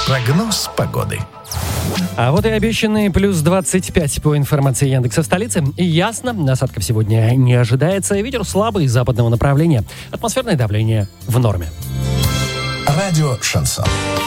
Прогноз погоды. А вот и обещанные плюс 25 по информации Яндекса в столице. И ясно, осадков сегодня не ожидается. Ветер слабый западного направления. Атмосферное давление в норме. Радио «Шансон».